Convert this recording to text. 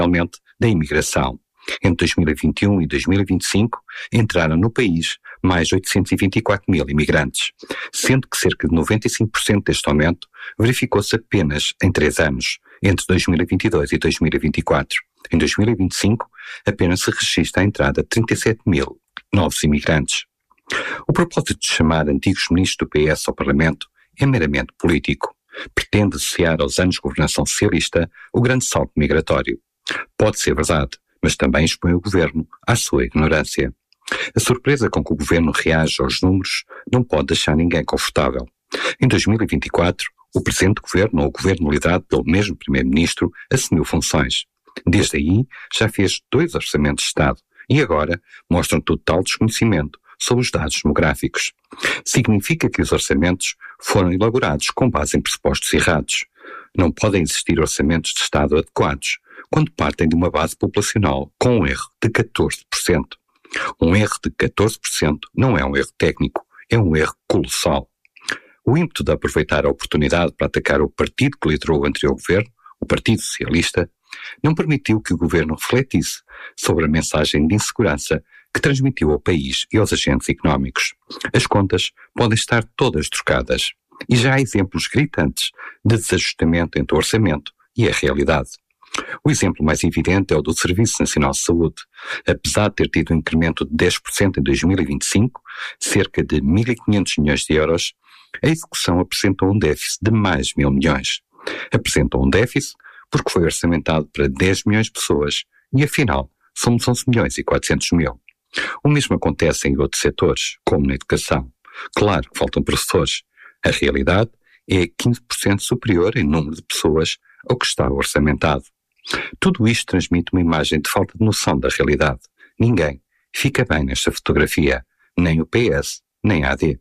essencialmente da imigração. Entre 2021 e 2025 entraram no país mais 824 mil imigrantes, sendo que cerca de 95% deste aumento verificou-se apenas em 3 anos, entre 2022 e 2024. Em 2025, apenas se registra a entrada de 37 mil novos imigrantes. O propósito de chamar antigos ministros do PS ao Parlamento é meramente político. Pretende associar aos anos de governação socialista o grande salto migratório. Pode ser verdade, mas também expõe o governo à sua ignorância. A surpresa com que o governo reage aos números não pode deixar ninguém confortável. Em 2024, o presente governo, ou o governo liderado pelo mesmo primeiro-ministro, assumiu funções. Desde aí, já fez 2 orçamentos de Estado e agora mostra um total desconhecimento sobre os dados demográficos. Significa que os orçamentos foram elaborados com base em pressupostos errados. Não podem existir orçamentos de Estado adequados quando partem de uma base populacional com um erro de 14%. Um erro de 14% não é um erro técnico, é um erro colossal. O ímpeto de aproveitar a oportunidade para atacar o partido que liderou o anterior governo, o Partido Socialista, não permitiu que o governo refletisse sobre a mensagem de insegurança que transmitiu ao país e aos agentes económicos. As contas podem estar todas trocadas e já há exemplos gritantes de desajustamento entre o orçamento e a realidade. O exemplo mais evidente é o do Serviço Nacional de Saúde. Apesar de ter tido um incremento de 10% em 2025, cerca de 1.500 milhões de euros, a execução apresentou um déficit de mais de 1.000 milhões. Apresentou um déficit porque foi orçamentado para 10 milhões de pessoas e, afinal, somos 11 milhões e 400 mil. O mesmo acontece em outros setores, como na educação. Claro que faltam professores. A realidade é 15% superior em número de pessoas ao que está orçamentado. Tudo isto transmite uma imagem de falta de noção da realidade. Ninguém fica bem nesta fotografia, nem o PS, nem a AD.